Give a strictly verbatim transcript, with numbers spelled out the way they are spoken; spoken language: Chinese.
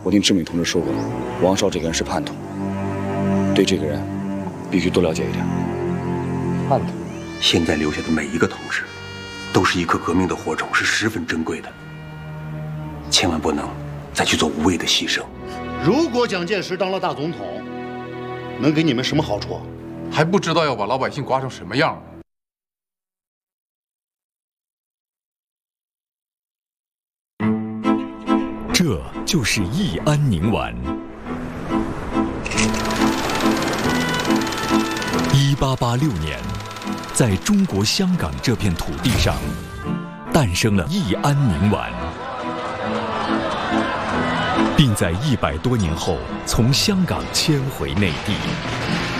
我听志敏同志说过，王少这个人是叛徒，对这个人必须多了解一点。 叛徒？现在留下的每一个同志，都是一颗革命的火种，是十分珍贵的。千万不能再去做无谓的牺牲。 如果蒋介石当了大总统，能给你们什么好处？ 还不知道要把老百姓刮成什么样。 这就是义安宁丸。一八八六年，在中国香港这片土地上，诞生了义安宁丸，并在一百多年后从香港迁回内地。